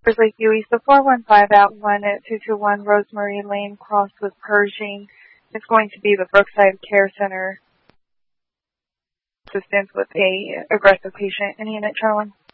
Lake Huey, so 415 out 1 at 221 Rosemary Lane, cross with Pershing. It's going to be the Brookside Care Center assistance with a aggressive patient in Unit Charlie.